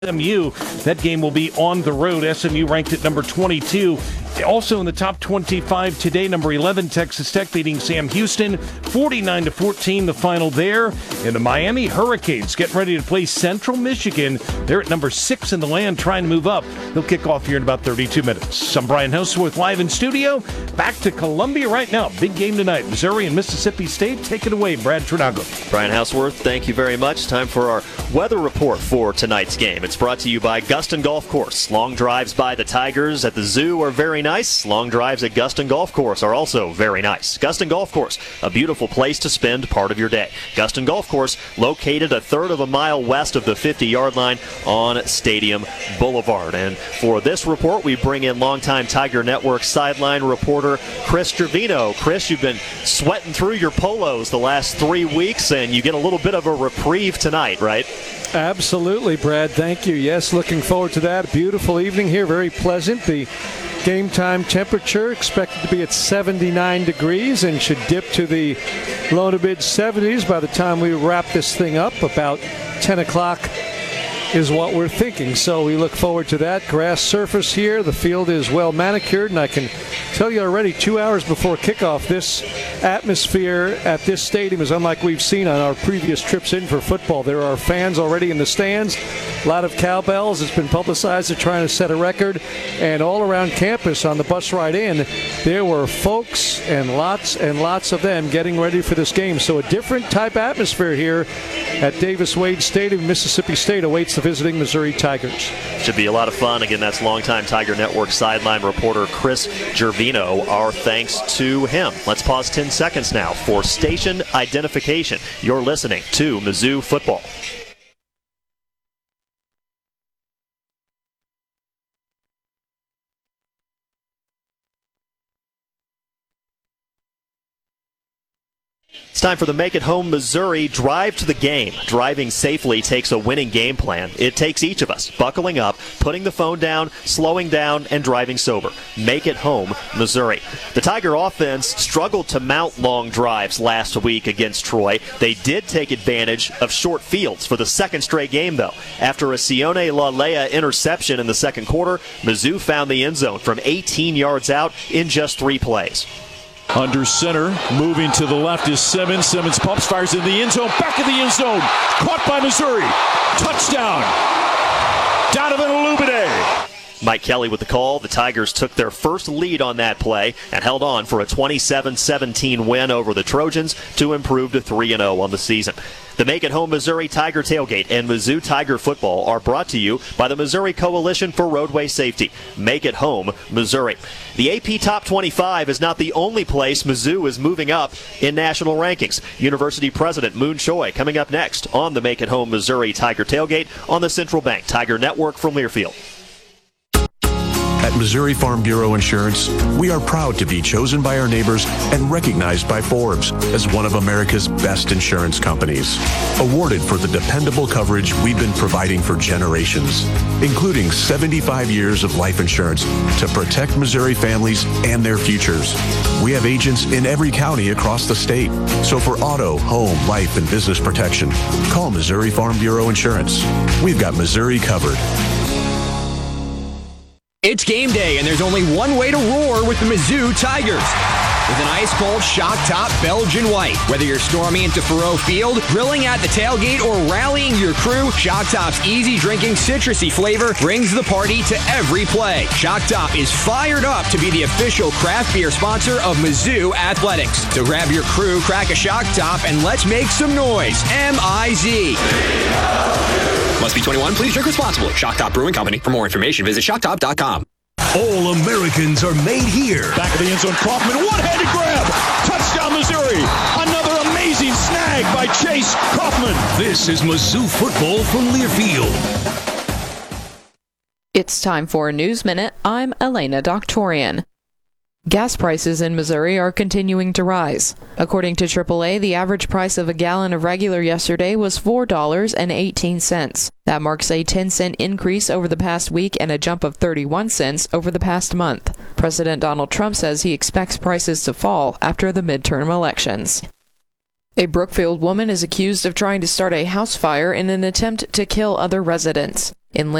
SMU. That game will be on the road. SMU ranked at number 22. Also in the top 25 today, number 11, Texas Tech beating Sam Houston 49-14, the final there. And the Miami Hurricanes getting ready to play Central Michigan. They're at number 6 in the land, trying to move up. They'll kick off here in about 32 minutes. I'm Brian Houseworth, live in studio. Back to Columbia right now. Big game tonight. Missouri and Mississippi State. Take it away, Brad Trinago. Brian Houseworth, thank you very much. Time for our weather report for tonight's game. It's brought to you by Guston Golf Course. Long drives by the Tigers at the zoo are very nice. Long drives at Guston Golf Course are also very nice. Guston Golf Course, a beautiful place to spend part of your day. Guston Golf Course, located a third of a mile west of the 50-yard line on Stadium Boulevard. And for this report, we bring in longtime Tiger Network sideline reporter Chris Gervino. Chris, you've been sweating through your polos the last 3 weeks, and you get a little bit of a reprieve tonight, right? Absolutely, Brad. Thank you. Yes, looking forward to that. Beautiful evening here, very pleasant. The game time temperature expected to be at 79 degrees and should dip to the low to mid 70s by the time we wrap this thing up. About 10 o'clock is what we're thinking. So we look forward to that. Grass surface here. The field is well manicured, and I can tell you already 2 hours before kickoff, this atmosphere at this stadium is unlike we've seen on our previous trips in for football. There are fans already in the stands, a lot of cowbells. It's been publicized. They're trying to set a record, and all around campus on the bus ride in, there were folks and lots of them getting ready for this game. So a different type atmosphere here at Davis Wade Stadium. Mississippi State awaits the visiting Missouri Tigers. Should be a lot of fun. Again, that's longtime Tiger Network sideline reporter Chris Gervino. Our thanks to him. Let's pause 10 seconds now for station identification. You're listening to Mizzou Football. It's time for the Make It Home Missouri Drive to the Game. Driving safely takes a winning game plan. It takes each of us buckling up, putting the phone down, slowing down, and driving sober. Make it home, Missouri. The Tiger offense struggled to mount long drives last week against Troy. They did take advantage of short fields for the second straight game, though. After a Sione Lalea interception in the second quarter, Mizzou found the end zone from 18 yards out in just 3 plays. Under center, moving to the left is Simmons. Simmons pumps, fires in the end zone, back in the end zone. Caught by Missouri. Touchdown. Donovan Olubide. Mike Kelly with the call. The Tigers took their first lead on that play and held on for a 27-17 win over the Trojans to improve to 3-0 on the season. The Make It Home Missouri Tiger Tailgate and Mizzou Tiger Football are brought to you by the Missouri Coalition for Roadway Safety. Make it home, Missouri. The AP Top 25 is not the only place Mizzou is moving up in national rankings. University President Moon Choi coming up next on the Make It Home Missouri Tiger Tailgate on the Central Bank Tiger Network from Learfield. At Missouri Farm Bureau Insurance, we are proud to be chosen by our neighbors and recognized by Forbes as one of America's best insurance companies. Awarded for the dependable coverage we've been providing for generations, including 75 years of life insurance to protect Missouri families and their futures. We have agents in every county across the state. So for auto, home, life, and business protection, call Missouri Farm Bureau Insurance. We've got Missouri covered. It's game day, and there's only one way to roar with the Mizzou Tigers. With an ice-cold Shock Top Belgian White. Whether you're storming into Faurot Field, grilling at the tailgate, or rallying your crew, Shock Top's easy-drinking citrusy flavor brings the party to every play. Shock Top is fired up to be the official craft beer sponsor of Mizzou Athletics. So grab your crew, crack a Shock Top, and let's make some noise. M-I-Z. Must be 21. Please drink responsibly. Shock Top Brewing Company. For more information, visit shocktop.com. All Americans are made here. Back of the end zone, Kaufman, one-handed grab. Touchdown, Missouri. Another amazing snag by Chase Kaufman. This is Mizzou football from Learfield. It's time for a News Minute. I'm Elena Doctorian. Gas prices in Missouri are continuing to rise. According to AAA, the average price of a gallon of regular yesterday was $4.18. That marks a 10-cent increase over the past week and a jump of 31 cents over the past month. President Donald Trump says he expects prices to fall after the midterm elections. A Brookfield woman is accused of trying to start a house fire in an attempt to kill other residents. In